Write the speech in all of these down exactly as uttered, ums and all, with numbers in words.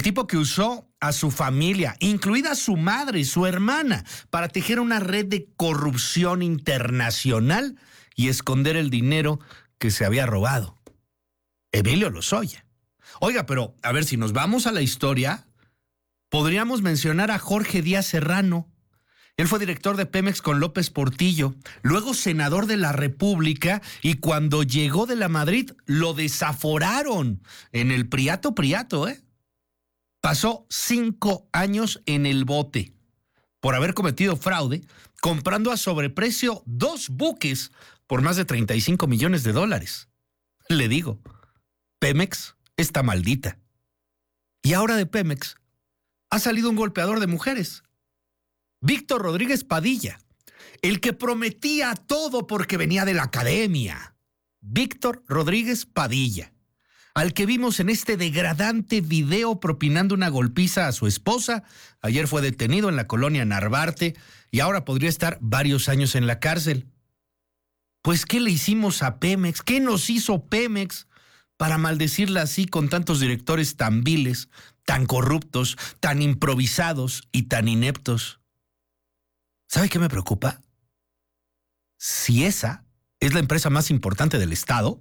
tipo que usó a su familia, incluida su madre y su hermana, para tejer una red de corrupción internacional y esconder el dinero que se había robado. Emilio Lozoya. Oiga, pero a ver, si nos vamos a la historia, podríamos mencionar a Jorge Díaz Serrano. Él fue director de Pemex con López Portillo, luego senador de la República, y cuando llegó de la Madrid lo desaforaron en el Priato Priato, ¿eh? Pasó cinco años en el bote por haber cometido fraude, comprando a sobreprecio dos buques por más de treinta y cinco millones de dólares. Le digo, Pemex está maldita. Y ahora de Pemex ha salido un golpeador de mujeres, Víctor Rodríguez Padilla, el que prometía todo porque venía de la academia. Víctor Rodríguez Padilla, al que vimos en este degradante video propinando una golpiza a su esposa. Ayer fue detenido en la colonia Narvarte y ahora podría estar varios años en la cárcel. Pues, ¿qué le hicimos a Pemex? ¿Qué nos hizo Pemex para maldecirla así con tantos directores tan viles, tan corruptos, tan improvisados y tan ineptos? ¿Sabe qué me preocupa? Si esa es la empresa más importante del Estado,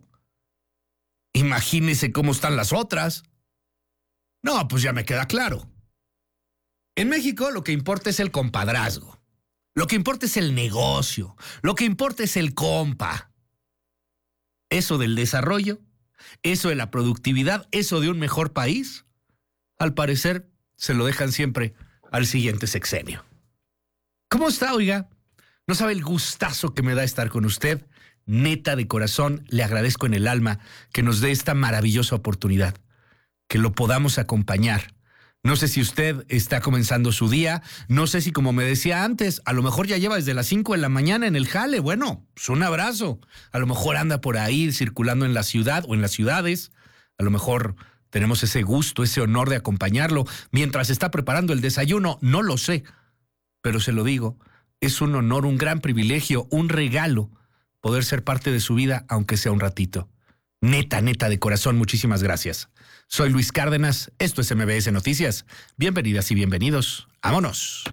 imagínese cómo están las otras. No, pues ya me queda claro. En México lo que importa es el compadrazgo. Lo que importa es el negocio. Lo que importa es el compa. Eso del desarrollo, eso de la productividad, eso de un mejor país, al parecer se lo dejan siempre al siguiente sexenio. ¿Cómo está, oiga? No sabe el gustazo que me da estar con usted. Neta, de corazón, le agradezco en el alma que nos dé esta maravillosa oportunidad, que lo podamos acompañar. No sé si usted está comenzando su día, no sé si, como me decía antes, a lo mejor ya lleva desde las cinco de la mañana en el jale. Bueno, pues un abrazo. A lo mejor anda por ahí circulando en la ciudad o en las ciudades. A lo mejor tenemos ese gusto, ese honor de acompañarlo mientras está preparando el desayuno. No lo sé, pero se lo digo, es un honor, un gran privilegio, un regalo poder ser parte de su vida, aunque sea un ratito. Neta, neta, de corazón, muchísimas gracias. Soy Luis Cárdenas, esto es M B S Noticias. Bienvenidas y bienvenidos. ¡Vámonos!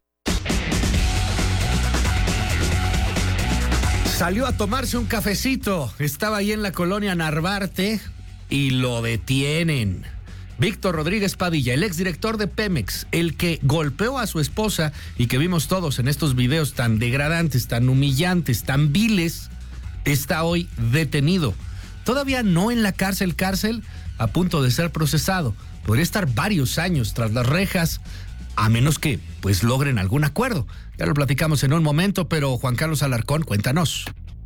Salió a tomarse un cafecito. Estaba ahí en la colonia Narvarte y lo detienen. Víctor Rodríguez Padilla, el exdirector de Pemex, el que golpeó a su esposa y que vimos todos en estos videos tan degradantes, tan humillantes, tan viles, está hoy detenido. Todavía no en la cárcel, cárcel, a punto de ser procesado. Podría estar varios años tras las rejas, a menos que pues logren algún acuerdo. Ya lo platicamos en un momento, pero Juan Carlos Alarcón, cuéntanos.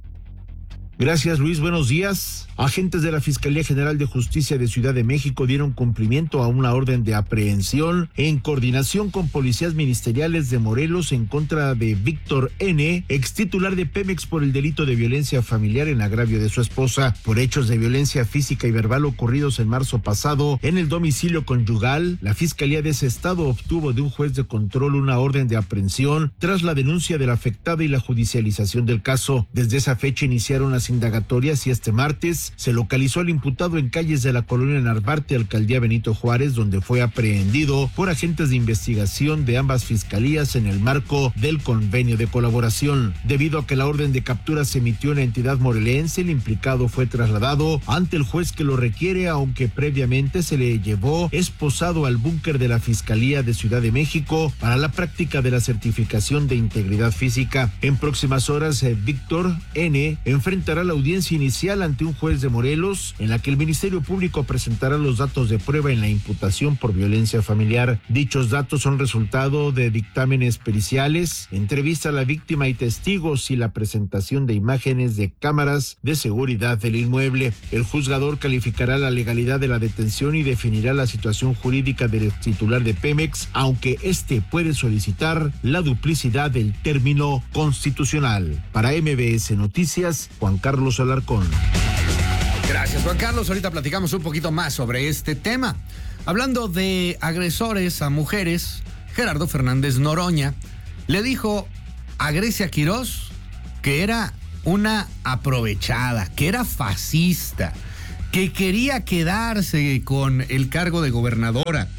Gracias, Luis. Buenos días. Agentes de la Fiscalía General de Justicia de Ciudad de México dieron cumplimiento a una orden de aprehensión en coordinación con policías ministeriales de Morelos en contra de Víctor N., extitular de Pemex, por el delito de violencia familiar en agravio de su esposa, por hechos de violencia física y verbal ocurridos en marzo pasado en el domicilio conyugal. La Fiscalía de ese estado obtuvo de un juez de control una orden de aprehensión tras la denuncia del afectado y la judicialización del caso. Desde esa fecha iniciaron las indagatorias y este martes se localizó al imputado en calles de la colonia Narvarte, alcaldía Benito Juárez, donde fue aprehendido por agentes de investigación de ambas fiscalías en el marco del convenio de colaboración. Debido a que la orden de captura se emitió en la entidad morelense, el implicado fue trasladado ante el juez que lo requiere, aunque previamente se le llevó esposado al búnker de la Fiscalía de Ciudad de México para la práctica de la certificación de integridad física. En próximas horas, eh, Víctor N. enfrentará la audiencia inicial ante un juez de Morelos, en la que el Ministerio Público presentará los datos de prueba en la imputación por violencia familiar. Dichos datos son resultado de dictámenes periciales, entrevista a la víctima y testigos y la presentación de imágenes de cámaras de seguridad del inmueble. El juzgador calificará la legalidad de la detención y definirá la situación jurídica del titular de Pemex, aunque este puede solicitar la duplicidad del término constitucional. Para M B S Noticias, Juan Carlos Alarcón. Gracias, Juan Carlos. Ahorita platicamos un poquito más sobre este tema. Hablando de agresores a mujeres, Gerardo Fernández Noroña le dijo a Grecia Quirós que era una aprovechada, que era fascista, que quería quedarse con el cargo de gobernadora.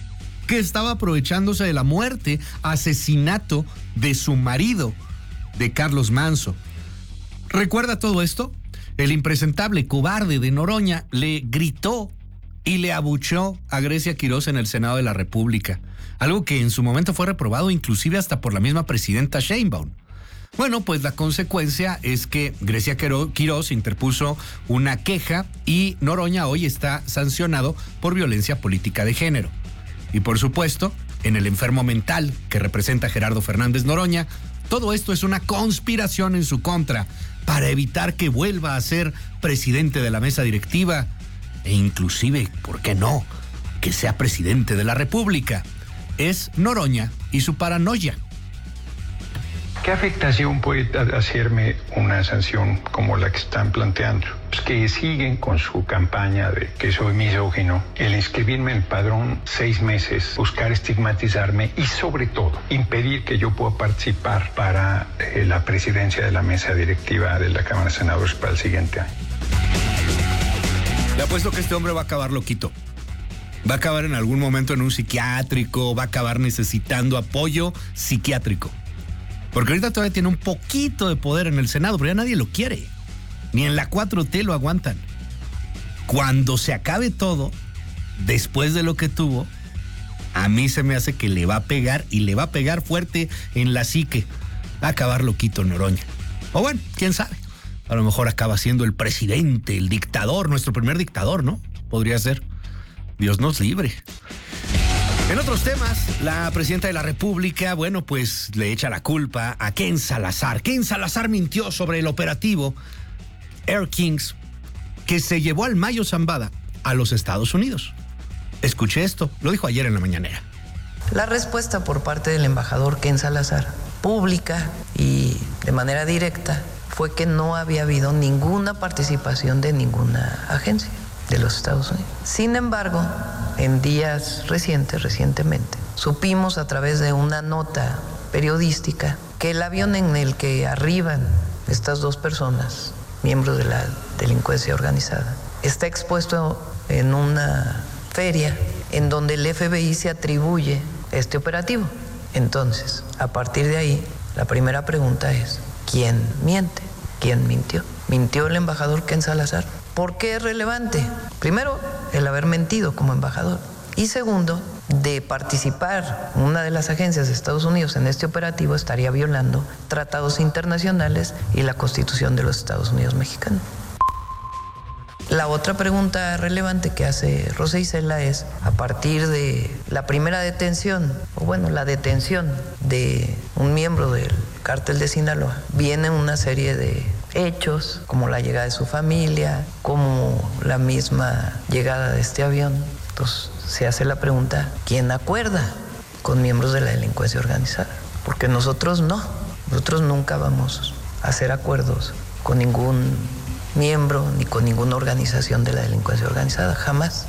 que estaba aprovechándose de la muerte, asesinato de su marido, de Carlos Manzo. ¿Recuerda todo esto? El impresentable cobarde de Noroña le gritó y le abuchó a Grecia Quirós en el Senado de la República, algo que en su momento fue reprobado inclusive hasta por la misma presidenta Sheinbaum. Bueno, pues la consecuencia es que Grecia Quirós interpuso una queja y Noroña hoy está sancionado por violencia política de género. Y por supuesto, en el enfermo mental que representa Gerardo Fernández Noroña, todo esto es una conspiración en su contra para evitar que vuelva a ser presidente de la mesa directiva e inclusive, ¿por qué no?, que sea presidente de la República. Es Noroña y su paranoia. ¿Qué afectación puede hacerme una sanción como la que están planteando? Pues que siguen con su campaña de que soy misógino, el inscribirme en el padrón seis meses, buscar estigmatizarme y sobre todo impedir que yo pueda participar para eh, la presidencia de la mesa directiva de la Cámara de Senadores para el siguiente año. Le apuesto que este hombre va a acabar loquito. Va a acabar en algún momento en un psiquiátrico, va a acabar necesitando apoyo psiquiátrico. Porque ahorita todavía tiene un poquito de poder en el Senado, pero ya nadie lo quiere. Ni en la cuatro T lo aguantan. Cuando se acabe todo, después de lo que tuvo, a mí se me hace que le va a pegar y le va a pegar fuerte en la psique. Va a acabar loquito Noroña. O bueno, quién sabe. A lo mejor acaba siendo el presidente, el dictador, nuestro primer dictador, ¿no? Podría ser. Dios nos libre. En otros temas, la presidenta de la República, bueno, pues le echa la culpa a Ken Salazar. Ken Salazar mintió sobre el operativo Air Kings que se llevó al Mayo Zambada a los Estados Unidos. Escuché esto, lo dijo ayer en la mañanera. La respuesta por parte del embajador Ken Salazar, pública y de manera directa, fue que no había habido ninguna participación de ninguna agencia de los Estados Unidos. Sin embargo, en días recientes, recientemente, supimos a través de una nota periodística que el avión en el que arriban estas dos personas, miembros de la delincuencia organizada, está expuesto en una feria en donde el F B I se atribuye este operativo. Entonces, a partir de ahí, la primera pregunta es, ¿quién miente? ¿Quién mintió? ¿Mintió el embajador Ken Salazar? ¿Por qué es relevante? Primero, el haber mentido como embajador. Y segundo, de participar una de las agencias de Estados Unidos en este operativo estaría violando tratados internacionales y la Constitución de los Estados Unidos mexicanos. La otra pregunta relevante que hace Rosa Isela es, a partir de la primera detención, o bueno, la detención de un miembro del cártel de Sinaloa, viene una serie de hechos, como la llegada de su familia, como la misma llegada de este avión. Entonces se hace la pregunta, ¿quién acuerda con miembros de la delincuencia organizada? Porque nosotros no, nosotros nunca vamos a hacer acuerdos con ningún miembro ni con ninguna organización de la delincuencia organizada, jamás.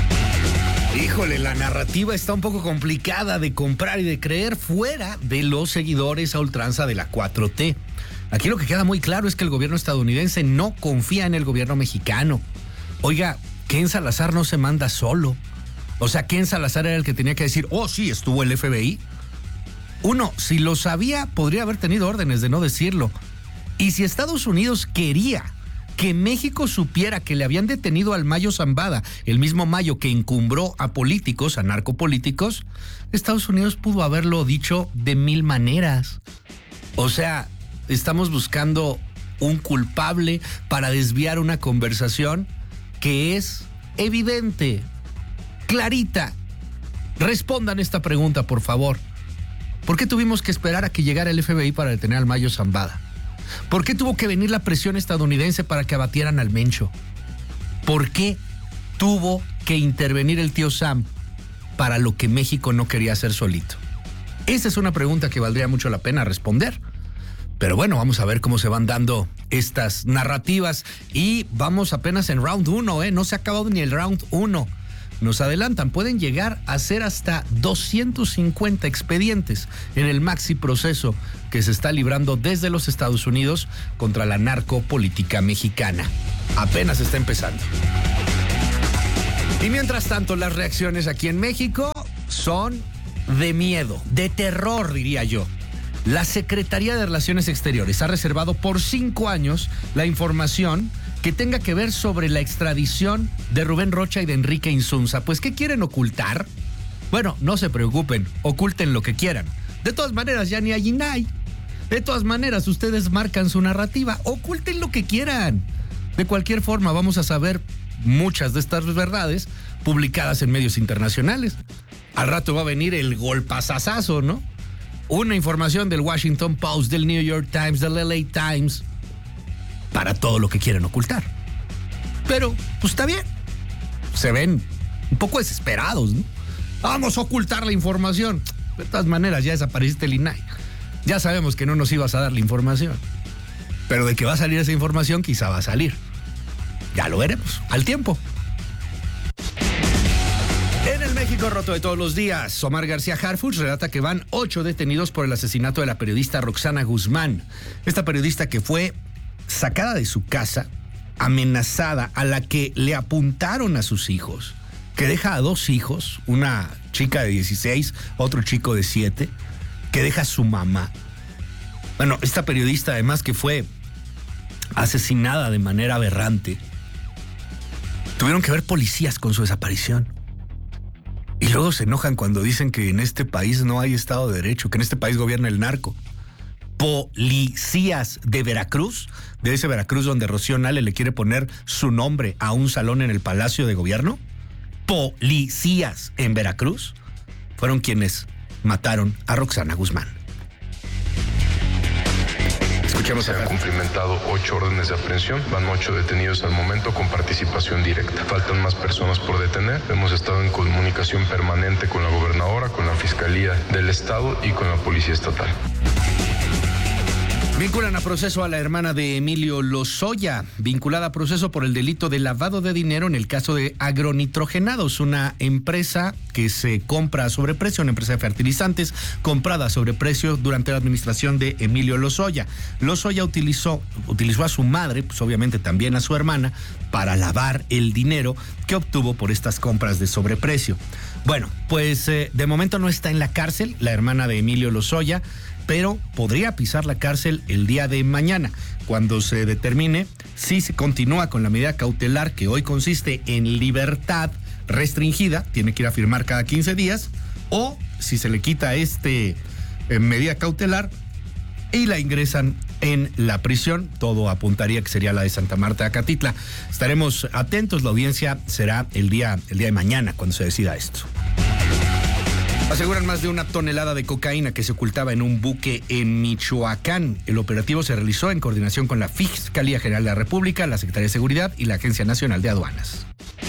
Híjole, la narrativa está un poco complicada de comprar y de creer fuera de los seguidores a ultranza de la cuatro T. Aquí lo que queda muy claro es que el gobierno estadounidense no confía en el gobierno mexicano. Oiga, Ken Salazar no se manda solo. O sea, Ken Salazar era el que tenía que decir, oh sí, estuvo el F B I. Uno, si lo sabía, podría haber tenido órdenes de no decirlo. Y si Estados Unidos quería que México supiera que le habían detenido al Mayo Zambada, el mismo Mayo que encumbró a políticos, a narcopolíticos, Estados Unidos pudo haberlo dicho de mil maneras. O sea, estamos buscando un culpable para desviar una conversación que es evidente, clarita. Respondan esta pregunta, por favor. ¿Por qué tuvimos que esperar a que llegara el F B I para detener al Mayo Zambada? ¿Por qué tuvo que venir la presión estadounidense para que abatieran al Mencho? ¿Por qué tuvo que intervenir el tío Sam para lo que México no quería hacer solito? Esa es una pregunta que valdría mucho la pena responder. Pero bueno, vamos a ver cómo se van dando estas narrativas. Y vamos apenas en round uno, ¿eh? No se ha acabado ni el round uno. Nos adelantan, pueden llegar a ser hasta doscientos cincuenta expedientes en el maxi proceso que se está librando desde los Estados Unidos contra la narcopolítica mexicana. Apenas está empezando. Y mientras tanto, las reacciones aquí en México son de miedo, de terror, diría yo. La Secretaría de Relaciones Exteriores ha reservado por cinco años la información que tenga que ver sobre la extradición de Rubén Rocha y de Enrique Insunza. Pues, ¿qué quieren ocultar? Bueno, no se preocupen, oculten lo que quieran. De todas maneras, ya ni hay I N A I. De todas maneras, ustedes marcan su narrativa. Oculten lo que quieran. De cualquier forma, vamos a saber muchas de estas verdades publicadas en medios internacionales. Al rato va a venir el golpazazazo, ¿no? Una información del Washington Post, del New York Times, del L A Times, para todo lo que quieren ocultar. Pero, pues está bien. Se ven un poco desesperados, ¿no? Vamos a ocultar la información. De todas maneras, ya desapareciste el I N A I. Ya sabemos que no nos ibas a dar la información. Pero de que va a salir esa información, quizá va a salir. Ya lo veremos, al tiempo. En el México roto de todos los días, Omar García Harfuch relata que van ocho detenidos por el asesinato de la periodista Roxana Guzmán. Esta periodista que fue sacada de su casa, amenazada, a la que le apuntaron a sus hijos, que deja a dos hijos, una chica de dieciséis, otro chico de siete, que deja a su mamá. Bueno, esta periodista además que fue asesinada de manera aberrante. Tuvieron que ver policías con su desaparición. Y luego se enojan cuando dicen que en este país no hay Estado de Derecho, que en este país gobierna el narco. Policías de Veracruz, de ese Veracruz donde Rocío Nale le quiere poner su nombre a un salón en el Palacio de Gobierno. Policías en Veracruz fueron quienes mataron a Roxana Guzmán. Escuchemos. Se han cumplimentado ocho órdenes de aprehensión, van ocho detenidos al momento con participación directa. Faltan más personas por detener. Hemos estado en comunicación permanente con la gobernadora, con la Fiscalía del Estado y con la Policía Estatal. Vinculan a proceso a la hermana de Emilio Lozoya, vinculada a proceso por el delito de lavado de dinero en el caso de Agronitrogenados, una empresa que se compra a sobreprecio, una empresa de fertilizantes comprada a sobreprecio durante la administración de Emilio Lozoya. Lozoya utilizó, utilizó a su madre, pues obviamente también a su hermana, para lavar el dinero que obtuvo por estas compras de sobreprecio. Bueno, pues eh, de momento no está en la cárcel la hermana de Emilio Lozoya, pero podría pisar la cárcel el día de mañana, cuando se determine si se continúa con la medida cautelar que hoy consiste en libertad restringida, tiene que ir a firmar cada quince días, o si se le quita este eh, medida cautelar y la ingresan en la prisión. Todo apuntaría que sería la de Santa Marta, Acatitla. Estaremos atentos, la audiencia será el día, el día de mañana cuando se decida esto. Aseguran más de una tonelada de cocaína que se ocultaba en un buque en Michoacán. El operativo se realizó en coordinación con la Fiscalía General de la República, la Secretaría de Seguridad y la Agencia Nacional de Aduanas.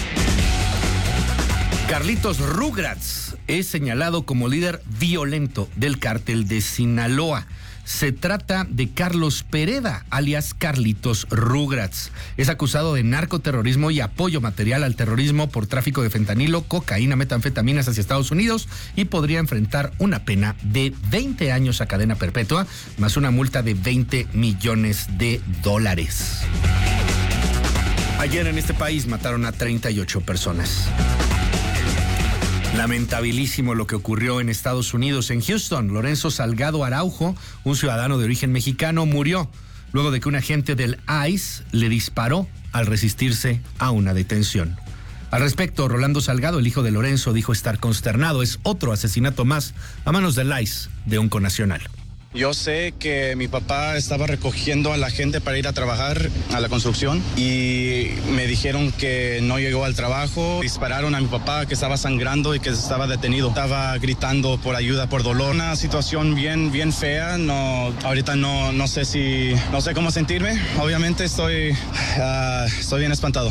Carlitos Rugrats es señalado como líder violento del cártel de Sinaloa. Se trata de Carlos Pereda, alias Carlitos Rugrats. Es acusado de narcoterrorismo y apoyo material al terrorismo por tráfico de fentanilo, cocaína, metanfetaminas hacia Estados Unidos y podría enfrentar una pena de veinte años a cadena perpetua, más una multa de veinte millones de dólares. Ayer en este país mataron a treinta y ocho personas. Lamentabilísimo lo que ocurrió en Estados Unidos. En Houston, Lorenzo Salgado Araujo, un ciudadano de origen mexicano, murió luego de que un agente del I C E le disparó al resistirse a una detención. Al respecto, Rolando Salgado, el hijo de Lorenzo, dijo estar consternado. Es otro asesinato más a manos del I C E de un connacional. Yo sé que mi papá estaba recogiendo a la gente para ir a trabajar a la construcción y me dijeron que no llegó al trabajo. Dispararon a mi papá que estaba sangrando y que estaba detenido. Estaba gritando por ayuda, por dolor. Una situación bien, bien fea. No, ahorita no, no sé si, no sé cómo sentirme. Obviamente estoy, uh, estoy bien espantado.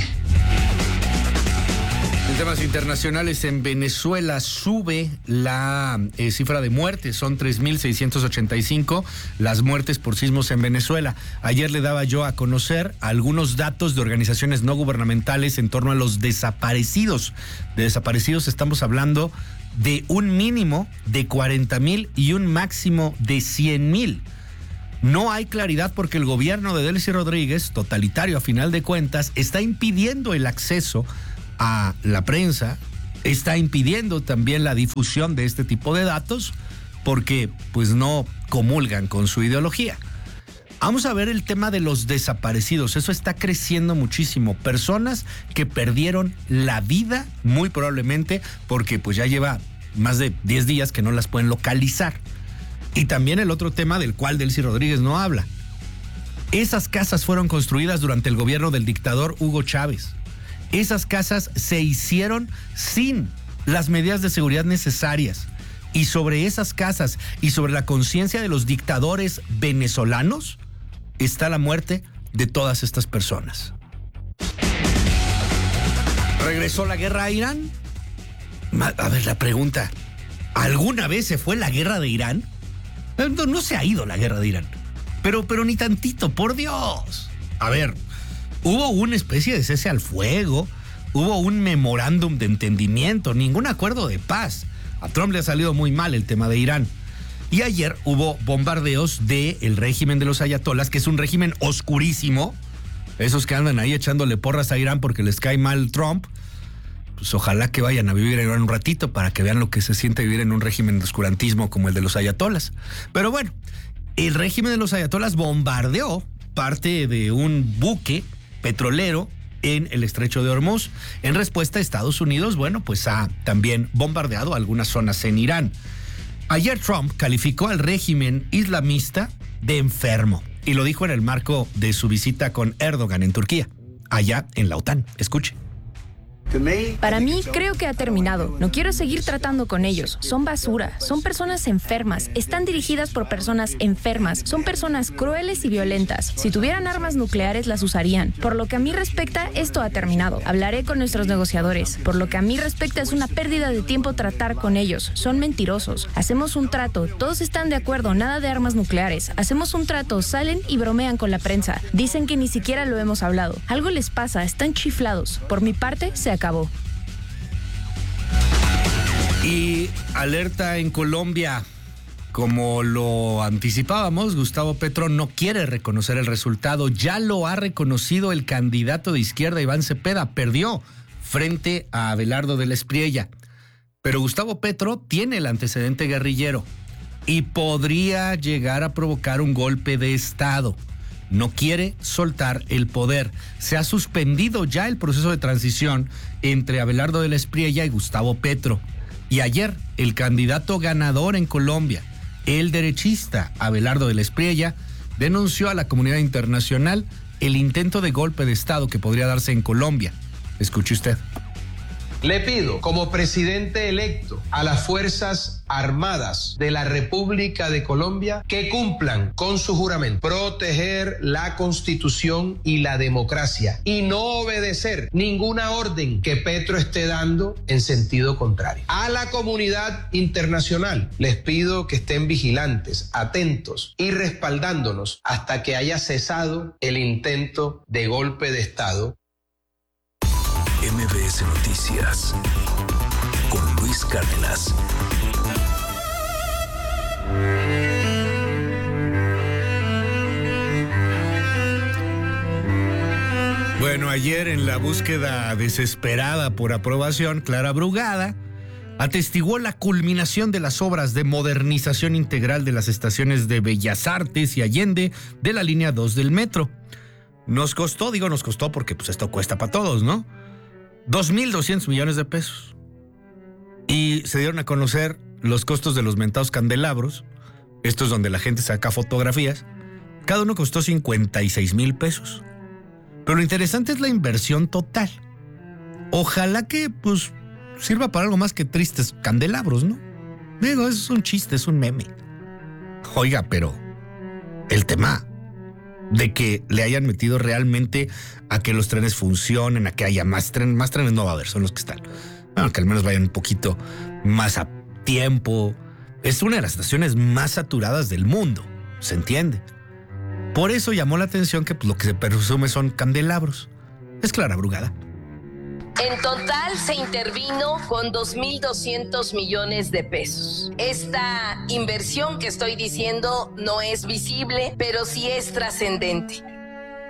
En temas internacionales, en Venezuela sube la eh, cifra de muertes, son tres mil seiscientos ochenta y cinco las muertes por sismos en Venezuela. Ayer le daba yo a conocer algunos datos de organizaciones no gubernamentales en torno a los desaparecidos. De desaparecidos estamos hablando de un mínimo de cuarenta mil y un máximo de cien mil. No hay claridad porque el gobierno de Delcy Rodríguez, totalitario a final de cuentas, está impidiendo el acceso a la prensa, está impidiendo también la difusión de este tipo de datos porque pues no comulgan con su ideología. Vamos a ver el tema de los desaparecidos. Eso está creciendo muchísimo. Personas que perdieron la vida, muy probablemente, porque pues ya lleva más de diez días que no las pueden localizar. Y también el otro tema del cual Delcy Rodríguez no habla. Esas casas fueron construidas durante el gobierno del dictador Hugo Chávez. Esas casas se hicieron sin las medidas de seguridad necesarias. Y sobre esas casas y sobre la conciencia de los dictadores venezolanos está la muerte de todas estas personas. ¿Regresó la guerra a Irán? A ver, la pregunta, ¿alguna vez se fue la guerra de Irán? No, no se ha ido la guerra de Irán, pero, pero ni tantito, por Dios. A ver, hubo una especie de cese al fuego, hubo un memorándum de entendimiento, ningún acuerdo de paz. A Trump le ha salido muy mal el tema de Irán. Y ayer hubo bombardeos del régimen de los ayatolas, que es un régimen oscurísimo. Esos que andan ahí echándole porras a Irán porque les cae mal Trump, pues ojalá que vayan a vivir en Irán un ratito para que vean lo que se siente vivir en un régimen de oscurantismo como el de los ayatolas. Pero bueno, el régimen de los ayatolas bombardeó parte de un buque petrolero en el estrecho de Hormuz. En respuesta, Estados Unidos, bueno, pues ha también bombardeado algunas zonas en Irán. Ayer Trump calificó al régimen islamista de enfermo y lo dijo en el marco de su visita con Erdogan en Turquía, allá en la OTAN. Escuche. Para mí, creo que ha terminado. No quiero seguir tratando con ellos. Son basura, son personas enfermas, están dirigidas por personas enfermas, son personas crueles y violentas. Si tuvieran armas nucleares, las usarían. Por lo que a mí respecta, esto ha terminado. Hablaré con nuestros negociadores. Por lo que a mí respecta, es una pérdida de tiempo tratar con ellos. Son mentirosos. Hacemos un trato, todos están de acuerdo, nada de armas nucleares. Hacemos un trato, salen y bromean con la prensa. Dicen que ni siquiera lo hemos hablado. Algo les pasa, están chiflados. Por mi parte, se acabó. Y alerta en Colombia, como lo anticipábamos, Gustavo Petro no quiere reconocer el resultado. Ya lo ha reconocido el candidato de izquierda, Iván Cepeda, perdió frente a Abelardo de la Espriella. Pero Gustavo Petro tiene el antecedente guerrillero y podría llegar a provocar un golpe de Estado. No quiere soltar el poder. Se ha suspendido ya el proceso de transición entre Abelardo de la Espriella y Gustavo Petro. Y ayer, el candidato ganador en Colombia, el derechista Abelardo de la Espriella, denunció a la comunidad internacional el intento de golpe de Estado que podría darse en Colombia. Escuche usted. Le pido, como presidente electo, a las Fuerzas Armadas de la República de Colombia que cumplan con su juramento, proteger la Constitución y la democracia y no obedecer ninguna orden que Petro esté dando en sentido contrario. A la comunidad internacional les pido que estén vigilantes, atentos y respaldándonos hasta que haya cesado el intento de golpe de Estado. M B S Noticias con Luis Cárdenas. Bueno, ayer en la búsqueda desesperada por aprobación, Clara Brugada atestiguó la culminación de las obras de modernización integral de las estaciones de Bellas Artes y Allende de la línea dos del metro. Nos costó, digo nos costó porque pues esto cuesta para todos, ¿no? dos mil doscientos millones de pesos. Y se dieron a conocer los costos de los mentados candelabros. Esto es donde la gente saca fotografías. Cada uno costó cincuenta y seis mil pesos. Pero lo interesante es la inversión total. Ojalá que, pues, sirva para algo más que tristes candelabros, ¿no? Digo, es un chiste, es un meme. Oiga, pero el tema de que le hayan metido realmente a que los trenes funcionen, a que haya más trenes, más trenes no va a haber, son los que están. Bueno, que al menos vayan un poquito más a tiempo. Es una de las estaciones más saturadas del mundo, ¿se entiende? Por eso llamó la atención que pues, lo que se presume son candelabros. Es Clara Brugada. En total se intervino con dos mil doscientos millones de pesos. Esta inversión que estoy diciendo no es visible, pero sí es trascendente.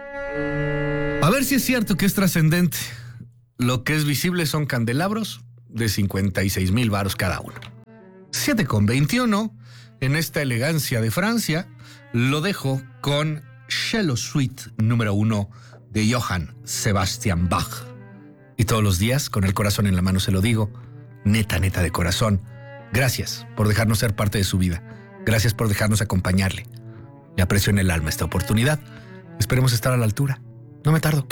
A ver si es cierto que es trascendente. Lo que es visible son candelabros de cincuenta y seis mil varos cada uno. siete con veintiuno, en esta elegancia de Francia, lo dejo con Cello Suite número uno de Johann Sebastian Bach. Y todos los días, con el corazón en la mano se lo digo, neta, neta de corazón, gracias por dejarnos ser parte de su vida. Gracias por dejarnos acompañarle. Le aprecio en el alma esta oportunidad. Esperemos estar a la altura. No me tardo.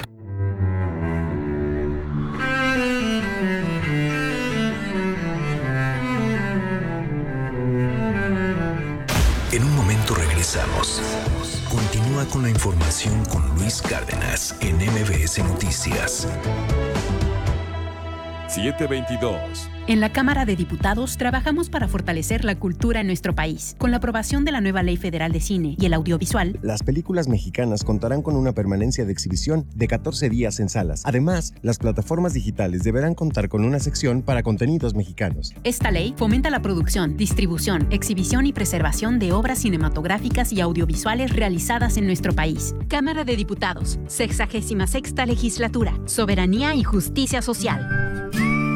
En un momento regresamos. Continúa con la información con Luis Cárdenas en M B S Noticias. siete veintidós. En la Cámara de Diputados trabajamos para fortalecer la cultura en nuestro país. Con la aprobación de la nueva Ley Federal de Cine y el Audiovisual, las películas mexicanas contarán con una permanencia de exhibición de catorce días en salas. Además, las plataformas digitales deberán contar con una sección para contenidos mexicanos. Esta ley fomenta la producción, distribución, exhibición y preservación de obras cinematográficas y audiovisuales realizadas en nuestro país. Cámara de Diputados, sexagésima sexta legislatura, soberanía y justicia social.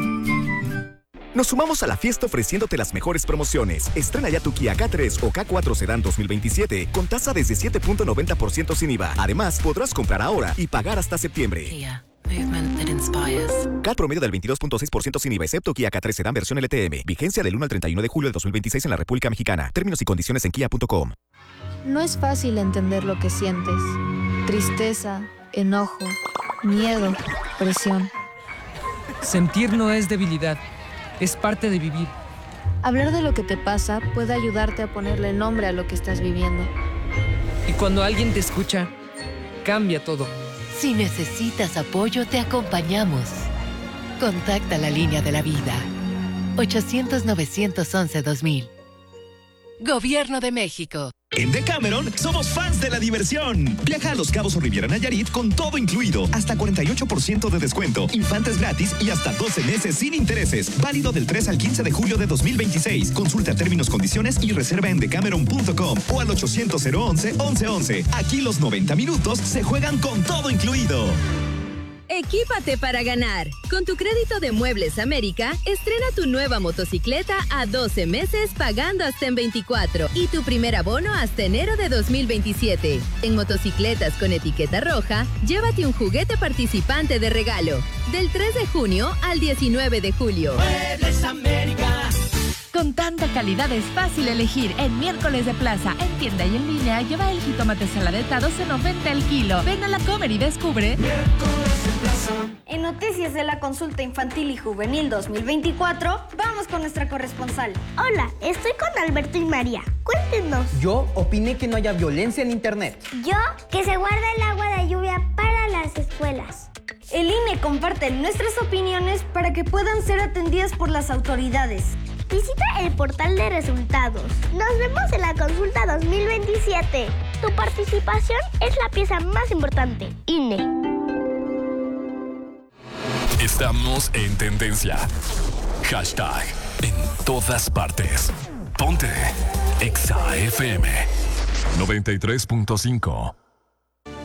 Nos sumamos a la fiesta ofreciéndote las mejores promociones. Estrena ya tu Kia K tres o K cuatro Sedan dos mil veintisiete con tasa desde siete punto noventa por ciento sin I V A. Además, podrás comprar ahora y pagar hasta septiembre. Kia, movement that inspires. C A T promedio del veintidós punto seis por ciento sin I V A, excepto Kia K tres Sedan versión L T M. Vigencia del uno al treinta y uno de julio de dos mil veintiséis en la República Mexicana. Términos y condiciones en kia punto com. No es fácil entender lo que sientes. Tristeza, enojo, miedo, presión. Sentir no es debilidad. Es parte de vivir. Hablar de lo que te pasa puede ayudarte a ponerle nombre a lo que estás viviendo. Y cuando alguien te escucha, cambia todo. Si necesitas apoyo, te acompañamos. Contacta la línea de la vida. ochocientos, novecientos once, dos mil. Gobierno de México. En Decameron somos fans de la diversión. Viaja a Los Cabos o Riviera Nayarit con todo incluido. Hasta cuarenta y ocho por ciento de descuento. Infantes gratis y hasta doce meses sin intereses. Válido del tres al quince de julio de dos mil veintiséis. Consulta términos, condiciones y reserva en decameron punto com o al ochocientos, once, once, once. Aquí los noventa minutos se juegan con todo incluido. Equípate para ganar. Con tu crédito de Muebles América, estrena tu nueva motocicleta a doce meses pagando hasta en veinticuatro y tu primer abono hasta enero de dos mil veintisiete. En motocicletas con etiqueta roja, llévate un juguete participante de regalo. Del tres de junio al diecinueve de julio. Muebles América. Con tanta calidad es fácil elegir. En Miércoles de Plaza, en tienda y en línea, lleva el jitomate saladeta a doce noventa el kilo. Ven a la Comer y descubre. Miércoles de Plaza. En Noticias de la Consulta Infantil y Juvenil dos mil veinticuatro, vamos con nuestra corresponsal. Hola, estoy con Alberto y María. Cuéntenos. Yo opiné que no haya violencia en internet. Yo, que se guarda el agua de lluvia para las escuelas. El I N E comparte nuestras opiniones para que puedan ser atendidas por las autoridades. Visita el portal de resultados. Nos vemos en la consulta dos mil veintisiete. Tu participación es la pieza más importante. I N E. Estamos en tendencia. Hashtag en todas partes. Ponte Exa F M noventa y tres punto cinco.